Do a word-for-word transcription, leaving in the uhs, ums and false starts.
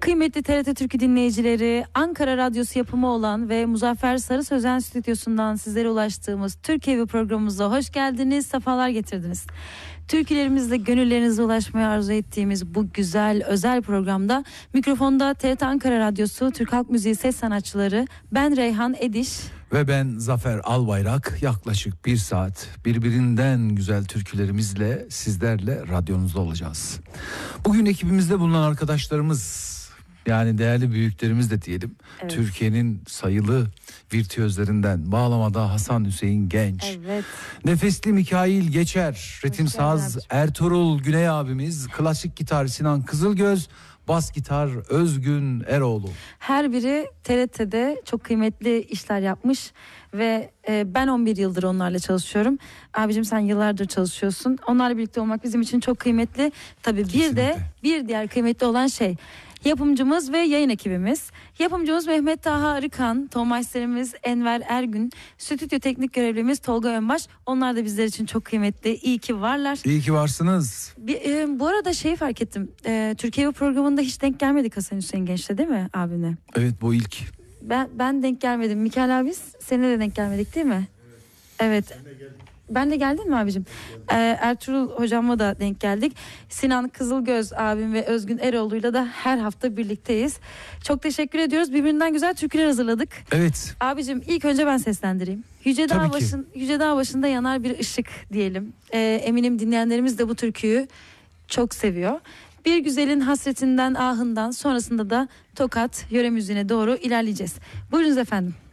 Kıymetli T R T Türkü dinleyicileri, Ankara Radyosu yapımı olan ve Muzaffer Sarı Sözen stüdyosundan sizlere ulaştığımız Türk Evi programımıza hoş geldiniz, sefalar getirdiniz. Türkülerimizle gönüllerinize ulaşmaya arzu ettiğimiz bu güzel özel programda mikrofonda T R T Ankara Radyosu Türk Halk Müziği ses sanatçıları, ben Reyhan Ediş ve ben Zafer Albayrak, yaklaşık bir saat birbirinden güzel türkülerimizle sizlerle radyonuzda olacağız. Bugün ekibimizde bulunan arkadaşlarımız, yani değerli büyüklerimiz de diyelim, evet. Türkiye'nin sayılı virtüözlerinden bağlamada Hasan Hüseyin Genç, evet. Nefesli Mikail Geçer, ritim saz Ertuğrul Güney abimiz, klasik gitar Sinan Kızılgöz, bas gitar Özgün Eroğlu. Her biri T R T'de çok kıymetli işler yapmış ve e, ben on bir yıldır onlarla çalışıyorum. Abicim sen yıllardır çalışıyorsun. Onlarla birlikte olmak bizim için çok kıymetli. Tabii Kesinlikle. bir de bir diğer kıymetli olan şey yapımcımız ve yayın ekibimiz. Yapımcımız Mehmet Taha Arıkan, tonmeisterimiz Enver Ergün, stüdyo teknik görevlimiz Tolga Önbaş. Onlar da bizler için çok kıymetli. İyi ki varlar. İyi ki varsınız. Bir, e, bu arada şeyi fark ettim. E, Türkiye bu programında hiç denk gelmedik Hasan Hüseyin Genç'le, değil mi abine? Evet, bu ilk. Ben ben denk gelmedim. Mikael abi seninle de denk gelmedik değil mi? Evet. Evet. Ben de geldin mi abicim? Ee, Ertuğrul hocamla da denk geldik. Sinan Kızılgöz abim ve Özgün Eroğlu'yla da her hafta birlikteyiz. Çok teşekkür ediyoruz. Birbirinden güzel türküler hazırladık. Evet. Abicim ilk önce ben seslendireyim. Yüce Dağ başın, Yüce Dağ başında yanar bir ışık diyelim. Ee, eminim dinleyenlerimiz de bu türküyü çok seviyor. Bir güzelin hasretinden, ahından, sonrasında da Tokat yöre müziğine doğru ilerleyeceğiz. Buyurunuz efendim.